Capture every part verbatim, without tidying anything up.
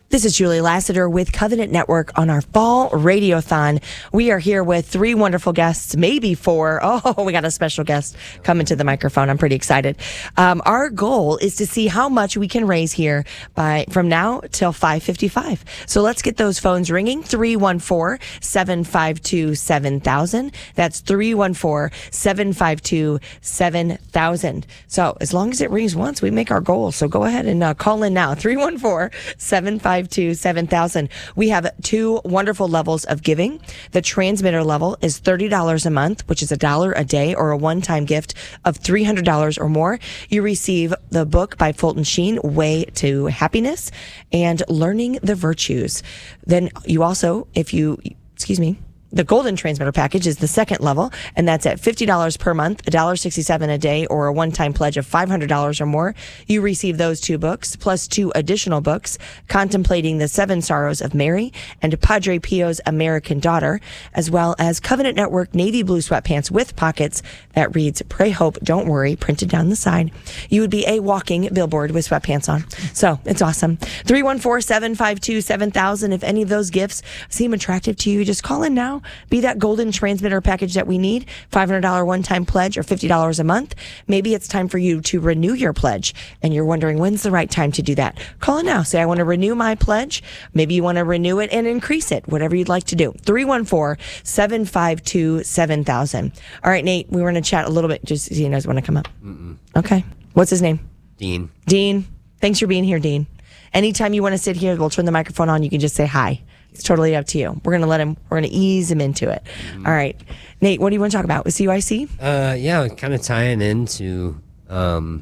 This is Julie Lassiter with Covenant Network on our Fall Radiothon. We are here with three wonderful guests, maybe four. Oh, we got a special guest coming to the microphone. I'm pretty excited. Um, our goal is to see how much we can raise here by from now till five fifty-five. So let's get those phones ringing. three one four, seven five two, seven thousand. That's three one four, seven five two, seven thousand. So as long as it rings once, we make our goal. So go ahead and uh, call in now. three one four, seven five two, seven thousand. We have two wonderful levels of giving. The transmitter level is thirty dollars a month, which is a dollar a day, or a one-time gift of three hundred dollars or more. You receive the book by Fulton Sheen, Way to Happiness, and Learning the Virtues. Then you also, if you, excuse me, the Golden Transmitter Package is the second level, and that's at fifty dollars per month, one dollar sixty-seven a day, or a one-time pledge of five hundred dollars or more. You receive those two books, plus two additional books, Contemplating the Seven Sorrows of Mary and Padre Pio's American Daughter, as well as Covenant Network navy blue sweatpants with pockets that reads, Pray, Hope, Don't Worry, printed down the side. You would be a walking billboard with sweatpants on. So, it's awesome. three one four, seven five two, seven thousand. If any of those gifts seem attractive to you, just call in now. Be that Golden Transmitter Package that we need, five hundred dollars one-time pledge or fifty dollars a month. Maybe it's time for you to renew your pledge, and you're wondering when's the right time to do that. Call in now. Say, I want to renew my pledge. Maybe you want to renew it and increase it, whatever you'd like to do. three one four, seven five two, seven thousand. All right, Nate, we were going to chat a little bit. Just so you guys want to come up. Mm-mm. Okay. What's his name? Dean. Dean. Thanks for being here, Dean. Anytime you want to sit here, we'll turn the microphone on. You can just say hi. It's totally up to you. We're going to let him, we're going to ease him into it. Mm-hmm. All right. Nate, what do you want to talk about with C Y C? Uh, yeah, kind of tying into um,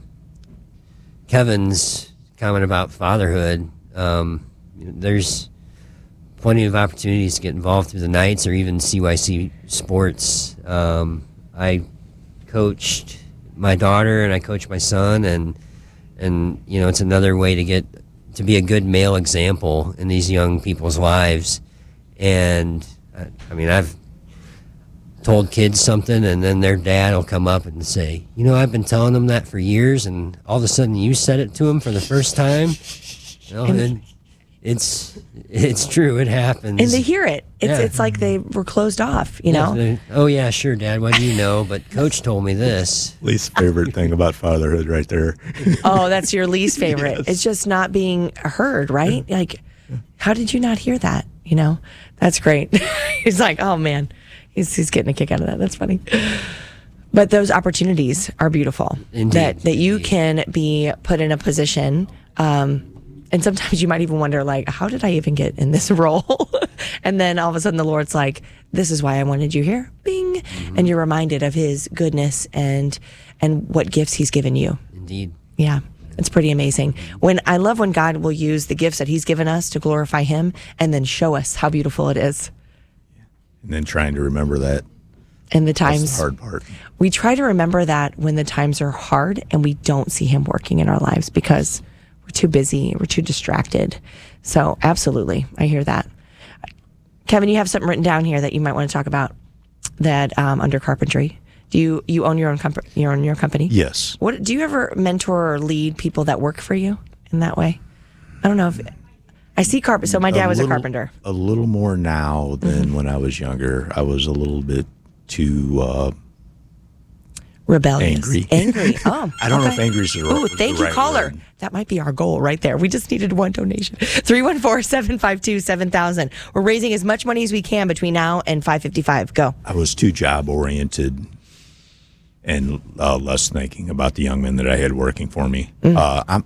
Kevin's comment about fatherhood. Um, there's plenty of opportunities to get involved through the nights or even C Y C sports. Um, I coached my daughter and I coached my son, and, and, you know, it's another way to get to be a good male example in these young people's lives. And I, I mean, I've told kids something, and then their dad will come up and say, you know, I've been telling them that for years, and all of a sudden you said it to them for the first time. You know, and it's it's true. It happens. And they hear it. It's yeah. it's like they were closed off, you know? Yeah, oh, yeah, sure, Dad. What do you know? But Coach told me this. Least favorite thing about fatherhood right there. Oh, that's your least favorite. Yes. It's just not being heard, right? Yeah. Like, how did you not hear that? You know? That's great. He's like, oh, man. He's, he's getting a kick out of that. That's funny. But those opportunities are beautiful. Indeed. That, that you Indeed. can be put in a position, um, and sometimes you might even wonder, like, how did I even get in this role? And then all of a sudden the Lord's like, this is why I wanted you here. Bing. Mm-hmm. And you're reminded of his goodness and and what gifts he's given you. Indeed. Yeah. It's pretty amazing. When I love when God will use the gifts that he's given us to glorify him and then show us how beautiful it is. And then trying to remember that. And the times. That's the hard part. We try to remember that when the times are hard and we don't see him working in our lives because we're too busy, we're too distracted. So absolutely, I hear that. Kevin, you have something written down here that you might want to talk about that um, under carpentry. Do you, you own your own comp- you own your company? Yes. What do you ever mentor or lead people that work for you in that way? I don't know if I see carpet. So my dad a was little, a carpenter. A little more now than Mm-hmm. when I was younger. I was a little bit too uh, Rebellious. angry. Angry. Oh, I don't okay. know if angry is the right Ooh, thank the you, right caller. word. That might be our goal right there. We just needed one donation. three one four, seven five two, seven thousand. We're raising as much money as we can between now and five fifty-five. Go. I was too job oriented and uh, less thinking about the young men that I had working for me. Mm. Uh, I'm,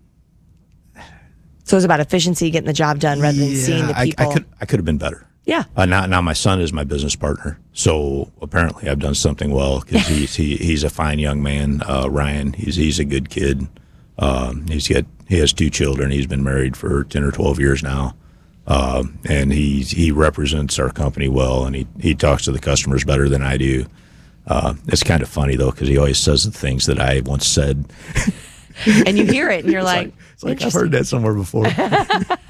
So it's about efficiency, getting the job done rather than yeah, seeing the I, people. I could I could have been better. Yeah. Uh, now, now my son is my business partner, so apparently I've done something well because he's he, he's a fine young man. Uh, Ryan, he's he's a good kid. Um, he's got he has two children. He's been married for ten or twelve years now, uh, and he he represents our company well, and he he talks to the customers better than I do. Uh, it's kind of funny though because he always says the things that I once said, and you hear it, and you're it's like, like, it's like I've heard that somewhere before.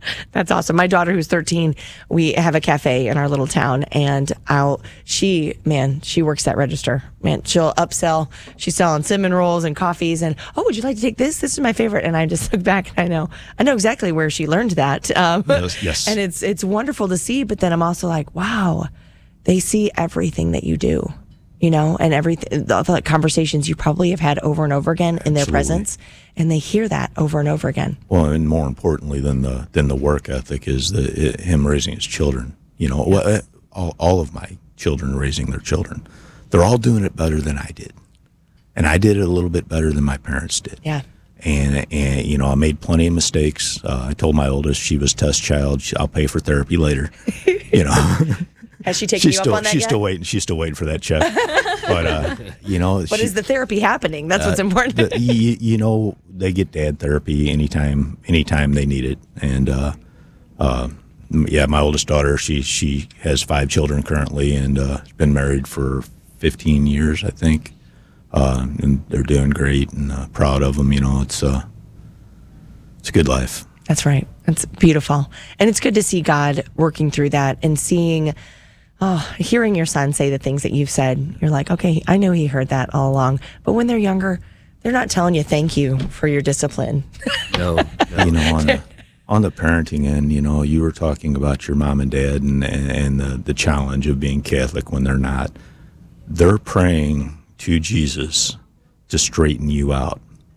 That's awesome. My daughter, who's thirteen, we have a cafe in our little town, and I'll, she, man, she works that register. Man, she'll upsell. She's selling cinnamon rolls and coffees, and, oh, would you like to take this? This is my favorite. And I just look back, and I know, I know exactly where she learned that. Um, Yes, yes. And it's, it's wonderful to see, but then I'm also like, wow, they see everything that you do. You know, and everything, the, the conversations you probably have had over and over again in their Absolutely. presence, and they hear that over and over again. Well, and more importantly than the than the work ethic is the it, him raising his children. You know, well, all all of my children raising their children, they're all doing it better than I did, and I did it a little bit better than my parents did. Yeah. And and you know, I made plenty of mistakes. Uh, I told my oldest she was test child. She, I'll pay for therapy later. You know. Has she taken she's you still up on that she's yet? still waiting. She's still waiting for that check. But uh, you know, But she, is the therapy happening? That's what's important. the, you, you know, they get dad therapy anytime anytime they need it. And uh, uh, yeah, my oldest daughter, she she has five children currently, and uh, has been married for fifteen years, I think. Uh, and they're doing great, and uh, proud of them. You know, it's uh, it's a good life. That's right. It's beautiful. And it's good to see God working through that and seeing, oh, hearing your son say the things that you've said. You're like, okay, I know he heard that all along. But when they're younger, they're not telling you thank you for your discipline. No, no. You know, on the, on the parenting end, you know, you were talking about your mom and dad and, and, and the, the challenge of being Catholic when they're not. They're praying to Jesus to straighten you out.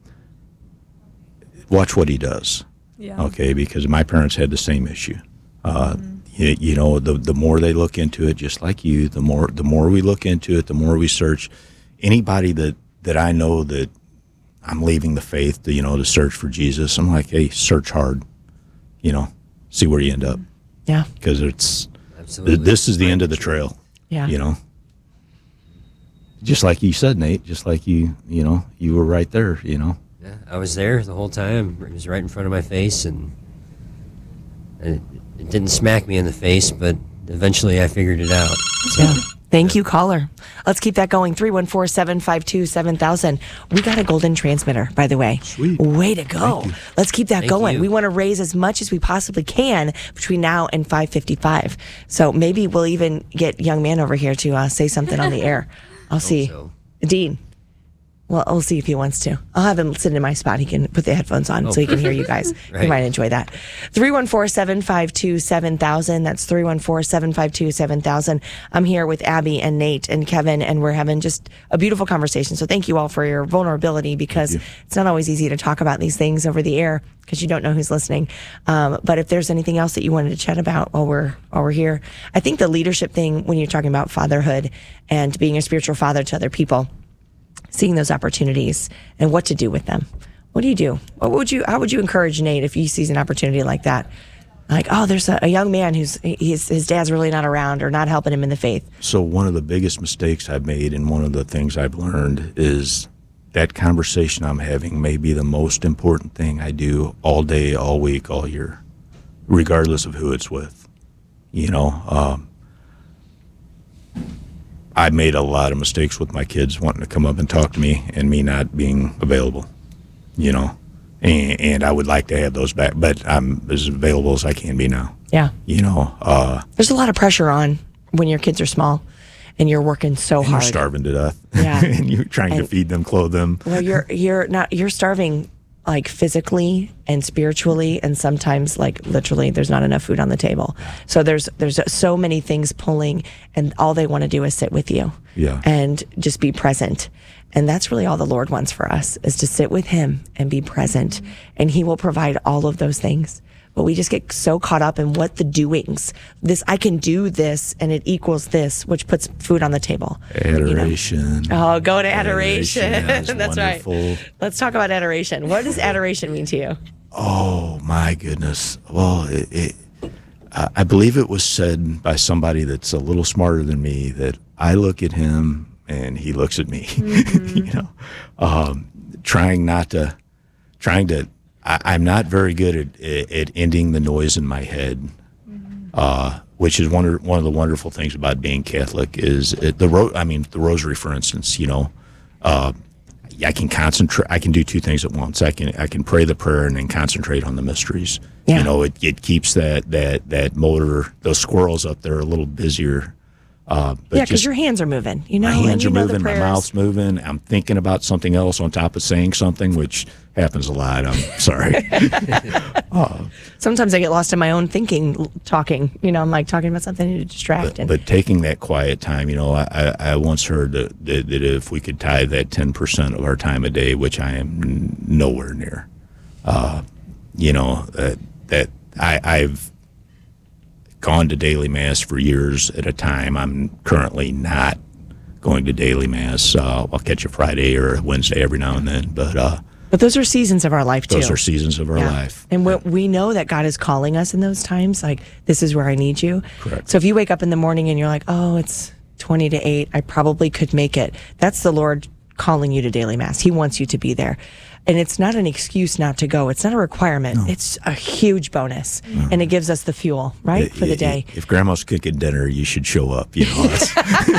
Watch what he does. Yeah. Okay, because my parents had the same issue. Uh, Mm-hmm. you, you know, the the more they look into it, just like you, the more the more we look into it, the more we search. Anybody that, that I know that I'm leaving the faith to, you know, to search for Jesus, I'm like, hey, search hard, you know, see where you end up. Yeah. Because it's, Absolutely. this is the end of the trail, Yeah. you know. Just like you said, Nate, just like you, you know, you were right there, you know. Yeah, I was there the whole time. It was right in front of my face, and it, it didn't smack me in the face, but eventually I figured it out. So, Yeah. Thank you, caller. Let's keep that going. three one four, seven five two, seven thousand. We got a golden transmitter, by the way. Sweet. Way to go. Let's keep that Thank going. you. We want to raise as much as we possibly can between now and five fifty-five. So maybe we'll even get young man over here to uh, say something on the air. I'll see. so. Dean. Well, we'll see if he wants to. I'll have him sit in my spot. He can put the headphones on so he can hear you guys. He Right. might enjoy that. three one four, seven five two, seven thousand. That's three one four, seven five two, seven thousand. I'm here with Abby and Nate and Kevin, and we're having just a beautiful conversation. So thank you all for your vulnerability, because it's not always easy to talk about these things over the air because you don't know who's listening. Um, but if there's anything else that you wanted to chat about while we're while we're here, I think the leadership thing, when you're talking about fatherhood and being a spiritual father to other people, seeing those opportunities and what to do with them. What do you do? What would you, how would you encourage Nate if he sees an opportunity like that? Like, oh, there's a, a young man who's, his, his dad's really not around or not helping him in the faith. So one of the biggest mistakes I've made, and one of the things I've learned, is that conversation I'm having may be the most important thing I do all day, all week, all year, regardless of who it's with. You know, um, I made a lot of mistakes with my kids wanting to come up and talk to me and me not being available, you know, and, and I would like to have those back, but I'm as available as I can be now, Yeah. you know. Uh, There's a lot of pressure on when your kids are small and you're working so and hard. you're starving to death. Yeah. And you're trying to And- feed them, clothe them. Well, you're, you're not, you're starving like physically and spiritually, and sometimes like literally there's not enough food on the table. So there's there's so many things pulling, and all they want to do is sit with you. Yeah. And just be present. And that's really all the Lord wants for us, is to sit with him and be present, and he will provide all of those things. But we just get so caught up in what the doings. This, I can do this and it equals this, which puts food on the table. Adoration. Oh, go to adoration. Adoration, That's wonderful. right. Let's talk about adoration. What does adoration mean to you? Oh my goodness. Well, it, it, I I believe it was said by somebody that's a little smarter than me that I look at him and he looks at me. Mm-hmm. You know, um, trying not to, trying to. I, I'm not very good at, at at ending the noise in my head. Mm-hmm. Uh, which is one of one of the wonderful things about being Catholic is it, the ro- I mean the Rosary, for instance. You know, uh, I can concentrate. I can do two things at once. I can I can pray the prayer and then concentrate on the mysteries. Yeah. You know, it, it keeps that that that motor, those squirrels up there, a little busier. Uh, but Yeah, because just- your hands are moving. You know, my and hands you are know the moving, my prayers. mouth's moving. I'm thinking about something else on top of saying something, which happens a lot. I'm sorry. Sometimes I get lost in my own thinking, l- talking. You know, I'm like talking about something to distract. But, and but taking that quiet time, you know, I, I, I once heard that, that, that if we could tithe that ten percent of our time a day, which I am n- nowhere near, uh, you know, that, that I, I've gone to daily mass for years at a time. I'm currently not going to daily mass. Uh, I'll catch a Friday or a Wednesday every now and then, but uh, but those are seasons of our life too. those are seasons of our Yeah. life. And we, we know that God is calling us in those times. Like, this is where I need you. Correct. So if you wake up in the morning and you're like, oh, it's twenty to eight, I probably could make it. That's the Lord calling you to daily mass. He wants you to be there. And it's not an excuse not to go. It's not a requirement. It's a huge bonus. And it gives us the fuel, right, for the day. If grandma's cooking dinner, you should show up. You know, that's,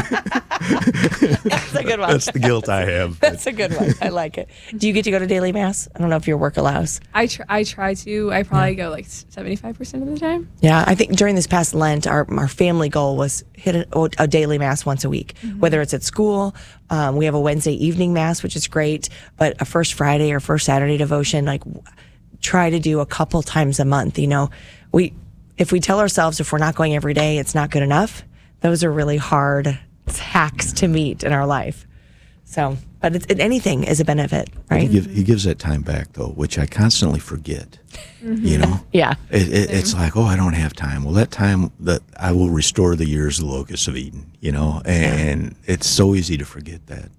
That's a good one. that's the guilt I have. That's a good one. I like it. Do you get to go to daily mass? I don't know if your work allows. I try, I try to. I probably go like seventy-five percent of the time. Yeah, I think during this past Lent, our our family goal was hit a, a daily mass once a week, whether it's at school. Um, we have a Wednesday evening mass, which is great, but a first Friday or first Saturday devotion, like w- try to do a couple times a month. You know, we if we tell ourselves if we're not going every day, it's not good enough. Those are really hard hacks to meet in our life. So, but it's, anything is a benefit, He, right? give, he gives that time back, though, which I constantly forget. You know? Yeah. It, it, it's like, oh, I don't have time. Well, that time that I will restore the years the locusts have eaten, you know? And it's so easy to forget that.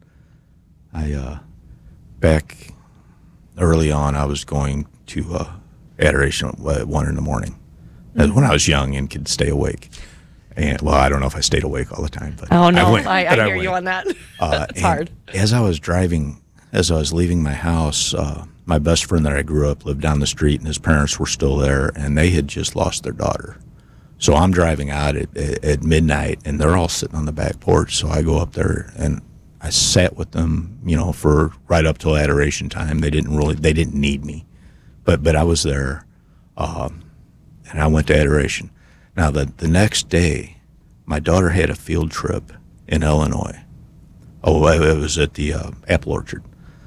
I, uh, back early on, I was going to uh, adoration at one in the morning. That's when I was young and could stay awake. And, well, I don't know if I stayed awake all the time, but Oh no, I, went, I, I but hear you went. on that. Uh, it's and hard. As I was driving, as I was leaving my house, uh, my best friend that I grew up lived down the street, and his parents were still there, and they had just lost their daughter. So I'm driving out at, at, at midnight, and they're all sitting on the back porch. So I go up there, and I sat with them, you know, for right up till adoration time. They didn't really, they didn't need me, but but I was there, um, and I went to adoration. Now the the next day, my daughter had a field trip in Illinois. Oh, it was at the uh, apple orchard.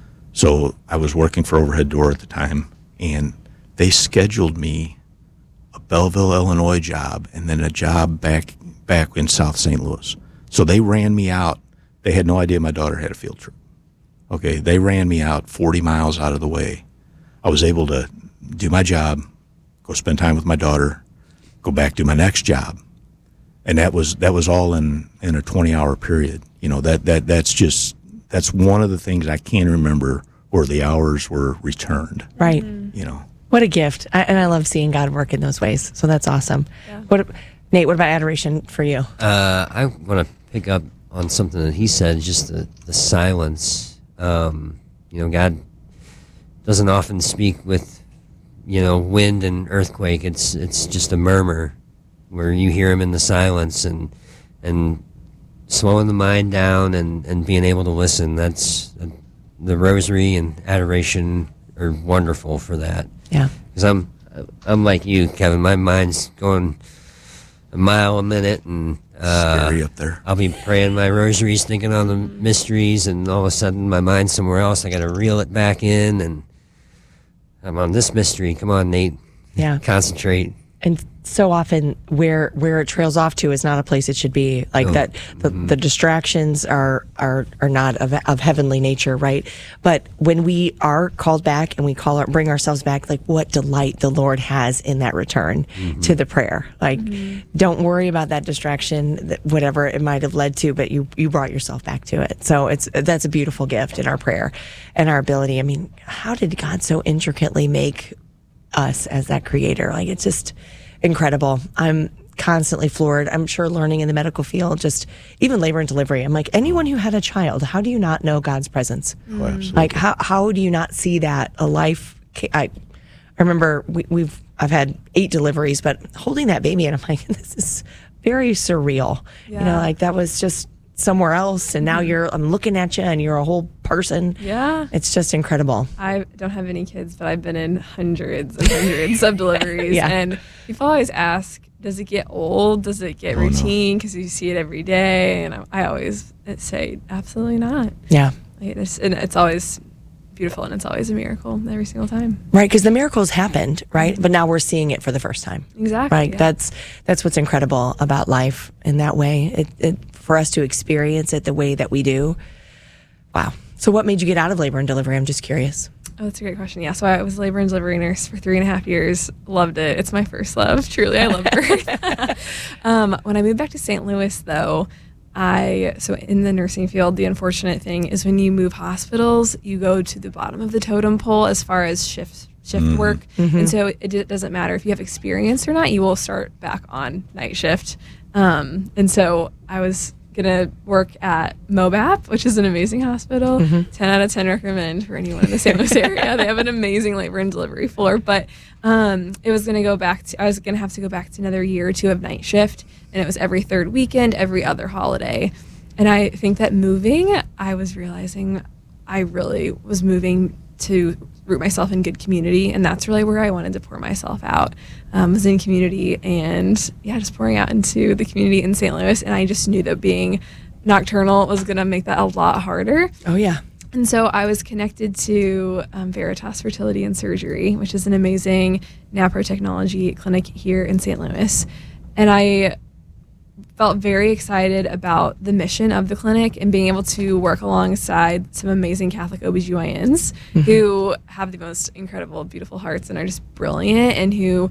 So I was working for Overhead Door at the time, and they scheduled me a Belleville, Illinois job, and then a job back back in South Saint Louis. So they ran me out. They had no idea my daughter had a field trip. Okay, they ran me out forty miles out of the way. I was able to do my job, go spend time with my daughter, go back to my next job. And that was that was all in, in a twenty hour period. You know, that, that that's just that's one of the things I can remember where the hours were returned. Right. You know. What a gift. I, and I love seeing God work in those ways. So that's awesome. What, Nate, what about adoration for you? Uh, I want to pick up on something that he said, just the, the silence. Um, you know, God doesn't often speak with, you know, wind and earthquake. It's it's just a murmur where you hear him in the silence, and and slowing the mind down and, and being able to listen. That's uh, the rosary and adoration are wonderful for that. Yeah. Because I'm, I'm like you, Kevin. My mind's going a mile a minute, and uh, Scary up there. I'll be praying my rosaries, thinking on the mysteries, and all of a sudden my mind's somewhere else. I got to reel it back in, and I'm on this mystery. Come on, Nate. Yeah. Concentrate. And so often where where it trails off to is not a place it should be. Like Oh. that the, the distractions are are are not of, of heavenly nature, right? But when we are called back and we call our, bring ourselves back, like what delight the Lord has in that return to the prayer. Like don't worry about that distraction, that whatever it might have led to, but you you brought yourself back to it. So it's that's a beautiful gift in our prayer and our ability. I mean, how did God so intricately make us as that creator? Like it's just incredible. I'm constantly floored. I'm sure learning in the medical field, just even labor and delivery. I'm like, anyone who had a child, how do you not know God's presence? Oh, absolutely. Like how how do you not see that a life? I I remember we, we've I've had eight deliveries, but holding that baby and I'm like, this is very surreal. You know, Yeah. like that was just somewhere else, and now you're I'm looking at you, and you're a whole person. Yeah. It's just incredible. I don't have any kids, but I've been in hundreds and hundreds of deliveries. Yeah. And people always ask, does it get old? Does it get Oh, no. routine? Because you see it every day. And I, I always say, absolutely not. Yeah. Like, it's, and it's always beautiful, and it's always a miracle every single time. Right, because the miracles happened, right? But now we're seeing it for the first time. Exactly. Right. yeah. That's that's what's incredible about life in that way. It, it for us to experience it the way that we do. Wow. So what made you get out of labor and delivery? I'm just curious. Oh, that's a great question. Yeah, so I was labor and delivery nurse for three and a half years. Loved it. It's my first love. Truly, I love birth. um, when I moved back to Saint Louis, though, I so in the nursing field, the unfortunate thing is when you move hospitals, you go to the bottom of the totem pole as far as shift shift Mm-hmm. work, and so it, it doesn't matter if you have experience or not. You will start back on night shift, um, and so I was gonna work at MOBAP, which is an amazing hospital. ten out of ten recommend for anyone in the Saint Louis area. They have an amazing labor and delivery floor, but um, it was gonna go back to, I was gonna have to go back to another year or two of night shift, and it was every third weekend, every other holiday. And I think that moving, I was realizing I really was moving to root myself in good community, and that's really where I wanted to pour myself out, um, was in community, and yeah, just pouring out into the community in Saint Louis. And I just knew that being nocturnal was going to make that a lot harder. Oh yeah. And so I was connected to um, Veritas Fertility and Surgery, which is an amazing NAPRO technology clinic here in Saint Louis. And I felt very excited about the mission of the clinic and being able to work alongside some amazing Catholic O B G Y Ns mm-hmm. who have the most incredible, beautiful hearts and are just brilliant, and who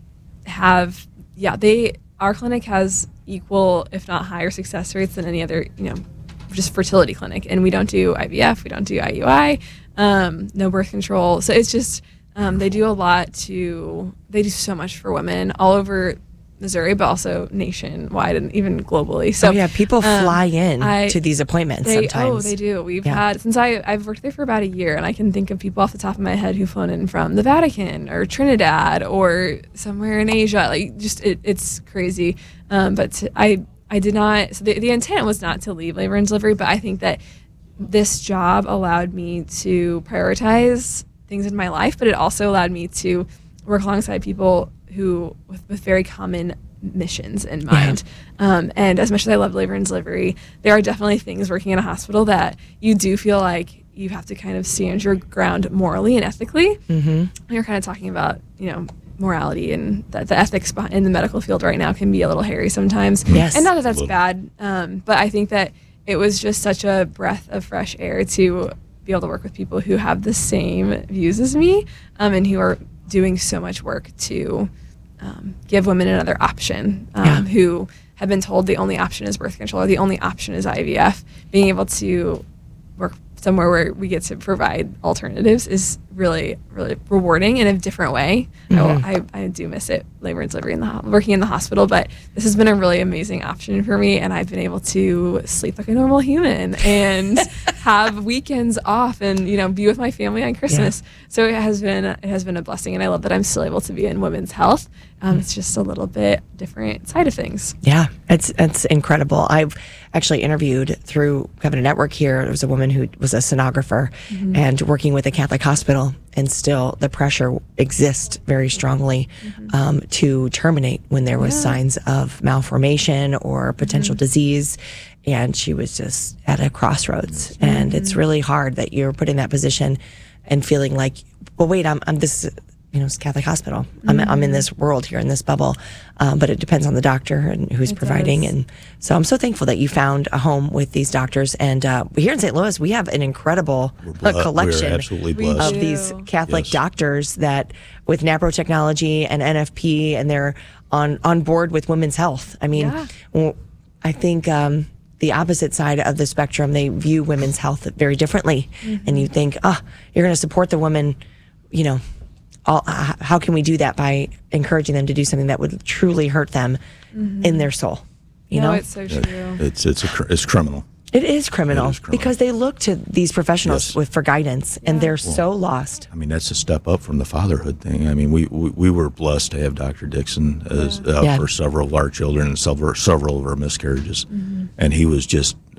have, yeah, they, our clinic has equal, if not higher, success rates than any other, you know, just fertility clinic. And we don't do I V F, we don't do I U I, um, no birth control. So it's just, um, they do a lot to, they do so much for women all over Missouri, but also nationwide and even globally. So oh, yeah, people um, fly in I, to these appointments they, sometimes. Oh, they do. We've yeah. had, since I, I've worked there for about a year, and I can think of people off the top of my head who've flown in from the Vatican or Trinidad or somewhere in Asia. Like, just, it, it's crazy. Um, but to, I, I did not, so the, the intent was not to leave labor and delivery, but I think that this job allowed me to prioritize things in my life, but it also allowed me to work alongside people who with, with very common missions in mind. Yeah. Um, and as much as I love labor and delivery, there are definitely things working in a hospital that you do feel like you have to kind of stand your ground morally and ethically. Mm-hmm. You're kind of talking about, you know, morality, and the, the ethics in the medical field right now can be a little hairy sometimes. Yes. And not that that's bad, um, but I think that it was just such a breath of fresh air to be able to work with people who have the same views as me, um, and who are doing so much work to um, give women another option, um, yeah. who have been told the only option is birth control or the only option is I V F. Being able to work somewhere where we get to provide alternatives is really, really rewarding in a different way. Mm-hmm. I, will, I, I do miss it, labor and delivery in the working in the hospital, but this has been a really amazing option for me, and I've been able to sleep like a normal human and have weekends off, and you know, be with my family on Christmas. Yeah. So it has been it has been a blessing, and I love that I'm still able to be in women's health. Um, it's just a little bit different side of things. Yeah, it's it's incredible. I've actually interviewed through Covenant Network here. There was a woman who was a sonographer mm-hmm. and working with a Catholic hospital, and still the pressure exists very strongly mm-hmm. um, to terminate when there was yeah. signs of malformation or potential mm-hmm. disease. And she was just at a crossroads. Mm-hmm. And it's really hard that you're put in that position and feeling like, well, wait, I'm, I'm this, you know, it's a Catholic hospital. Mm-hmm. I'm, I'm in this world here, in this bubble. Um, but it depends on the doctor and who's it providing. Does. And so I'm so thankful that you found a home with these doctors. And uh, here in Saint Louis, we have an incredible ble- uh, collection absolutely blessed. of these Catholic yes. doctors that with NAPRO technology and N F P, and they're on, on board with women's health. I mean, yeah. well, I think um, the opposite side of the spectrum, they view women's health very differently. Mm-hmm. And you think, ah, oh, you're going to support the woman, you know, all, uh, how can we do that by encouraging them to do something that would truly hurt them mm-hmm. in their soul? You no, know, it's so true. It, it's it's a cr- it's criminal. It is criminal, It is criminal. because they look to these professionals Yes. with for guidance, and Yeah. they're Well, so lost. I mean, that's a step up from the fatherhood thing. I mean, we we, we were blessed to have Doctor Dixon as, uh, Yeah. for several of our children and several several of our miscarriages, Mm-hmm. and he was just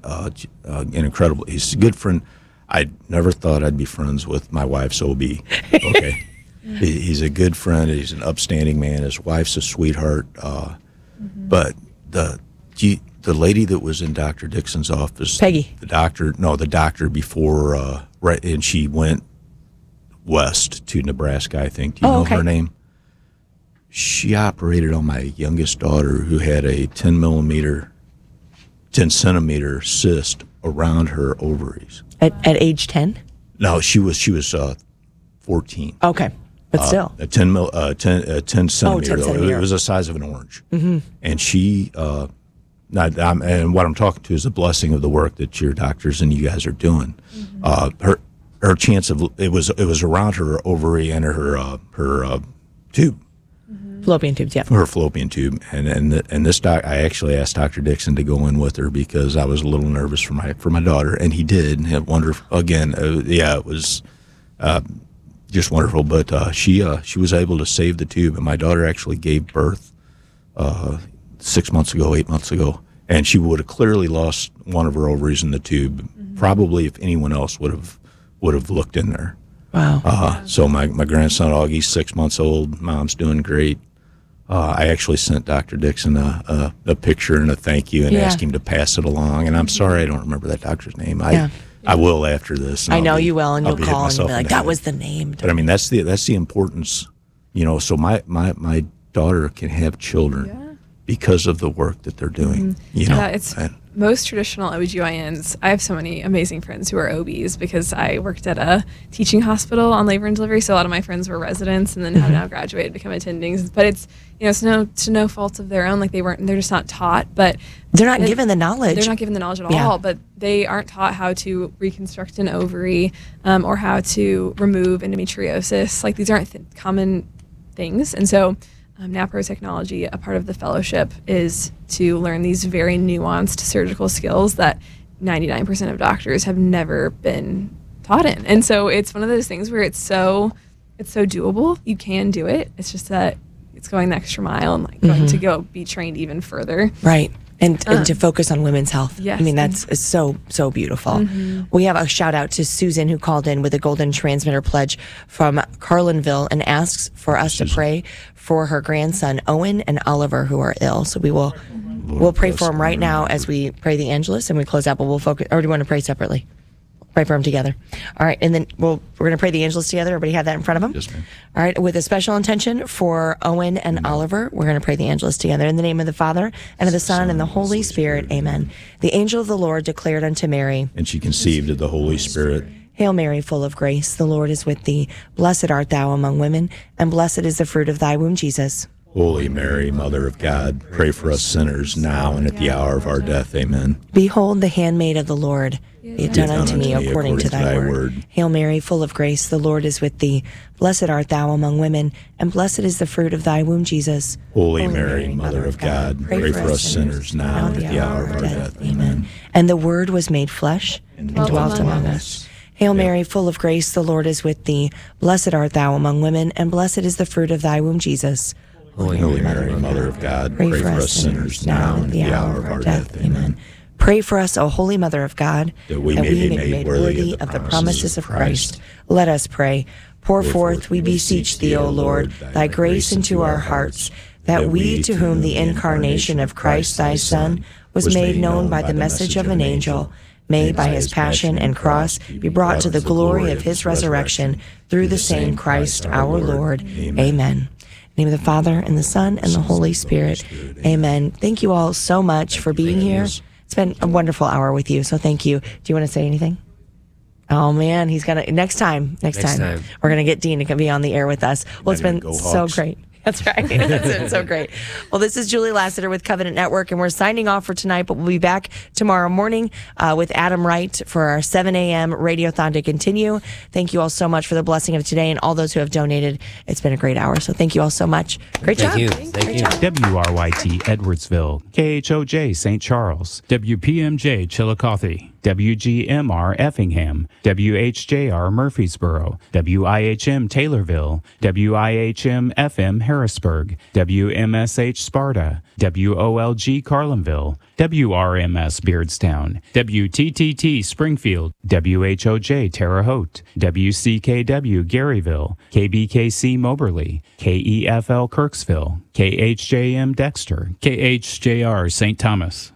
uh, uh, an incredible. He's a good friend. I never thought I'd be friends with my wife's O B. Okay, he, he's a good friend. He's an upstanding man. His wife's a sweetheart. Uh, mm-hmm. But the the lady that was in Doctor Dixon's office, Peggy, the doctor, no, the doctor before, uh, right, and she went west to Nebraska. I think. Do you oh, know okay. her name? She operated on my youngest daughter, who had a ten millimeter, ten centimeter cyst around her ovaries. At, at age ten? No, she was she was uh, fourteen. Okay, but still, uh, a ten mil, uh, ten, uh, ten centimeter. Oh, ten centimeter. It was the size of an orange. Mm-hmm. And she, uh, not, I'm, and what I'm talking to is the blessing of the work that your doctors and you guys are doing. Mm-hmm. Uh, her her chance of it was it was around her ovary and her uh, her uh, tube. Fallopian tubes, yeah. Her fallopian tube, and and the, and this doc, I actually asked Doctor Dixon to go in with her because I was a little nervous for my for my daughter, and he did. And wonderful again, uh, yeah, it was uh, just wonderful. But uh, she uh, she was able to save the tube, and my daughter actually gave birth uh, six months ago, eight months ago, and she would have clearly lost one of her ovaries in the tube, mm-hmm. probably if anyone else would have would have looked in there. Wow. Uh, so my my grandson Augie's six months old. Mom's doing great. Uh, I actually sent Doctor Dixon a, a, a picture and a thank you and yeah. asked him to pass it along. And I'm sorry I don't remember that doctor's name. I yeah. I will after this. I I'll know be, you will, and I'll you'll be call and you'll be myself like, in that the was head. the name. But I mean, that's the that's the importance, you know. So my my, my daughter can have children Yeah. because of the work that they're doing. Mm-hmm. You know, yeah, it's and, most traditional O B G Y Ns. I have so many amazing friends who are O Bs because I worked at a teaching hospital on labor and delivery. So a lot of my friends were residents and then have now graduated, become attendings. But it's, you know, it's no to no fault of their own. Like they weren't, they're just not taught. But they're not it, given the knowledge. They're not given the knowledge at yeah. all. But they aren't taught how to reconstruct an ovary um, or how to remove endometriosis. Like these aren't th- common things. And so Um, NAPRO Technology, a part of the fellowship, is to learn these very nuanced surgical skills that ninety-nine percent of doctors have never been taught in. And so it's one of those things where it's so it's so doable. You can do it. It's just that it's going the extra mile and like going Mm-hmm. to go be trained even further. Right. And, Um, and to focus on women's health. yes. I mean, that's is so, so beautiful. Mm-hmm. We have a shout out to Susan who called in with a golden transmitter pledge from Carlinville and asks for us Susan. to pray for her grandson, Owen and Oliver, who are ill. So we will, Lord we'll pray bless for them right them. now as we pray the Angelus and we close out, but we'll focus, or do you want to pray separately? Pray for them together. All right. And then we'll, we're going to pray the Angelus together. Everybody have that in front of them? Yes, ma'am. All right. With a special intention for Owen and No. Oliver, we're going to pray the Angelus together. In the name of the Father, and of the Son, and the Holy Spirit. Amen. The angel of the Lord declared unto Mary, and she conceived of the Holy Spirit. Hail Mary, full of grace, the Lord is with thee. Blessed art thou among women, and blessed is the fruit of thy womb, Jesus. Holy Mary, Mother of God, pray for us sinners now and at the hour of our death. Amen. Behold the handmaid of the Lord. Be it done unto me according to thy word. Hail Mary, full of grace, the Lord is with thee. Blessed art thou among women, and blessed is the fruit of thy womb, Jesus. Holy Mary, Mother of God, pray for us sinners now and at the hour of our death. Amen. And the Word was made flesh and dwelt among us. Hail Mary, full of grace, the Lord is with thee. Blessed art thou among women, and blessed is the fruit of thy womb, Jesus. Holy, Holy Mary, Mother of God, pray, pray for us sinners now and at the hour of our death. Amen. Pray for us, O Holy Mother of God, that we, that may, we be may be made worthy of the promises of Christ. Christ. Let us pray. Pour forth, we beseech thee, O Lord, thy grace into our hearts, that we, to whom the incarnation of Christ thy Son was made known by the message of an angel, may by his passion and cross be brought to the glory of his resurrection, through the same Christ our Lord. Amen. In the name of the Father, and the Son, and the Holy Spirit. Amen. Thank you all so much for being here. It's been a wonderful hour with you, so thank you. Do you want to say anything? Oh, man, he's going to, next time, next, Next time, time. we're going to get Dean to be on the air with us. Well, it's been Go so Hawks. great. That's right. That's been so great. Well, this is Julie Lassiter with Covenant Network, and we're signing off for tonight, but we'll be back tomorrow morning uh, with Adam Wright for our seven a.m. Radiothon to continue. Thank you all so much for the blessing of today and all those who have donated. It's been a great hour, so thank you all so much. Great Thank job. you. Thank you. W R Y T Edwardsville, K H O J Saint Charles, W P M J Chillicothe. W G M R Effingham, W H J R Murfreesboro, W I H M Taylorville, W I H M F M Harrisburg, W M S H Sparta, W O L G Carlinville, W R M S Beardstown, W T T T Springfield, W H O J Terre Haute, W C K W Garyville, K B K C Moberly, K E F L Kirksville, K H J M Dexter, K H J R Saint Thomas.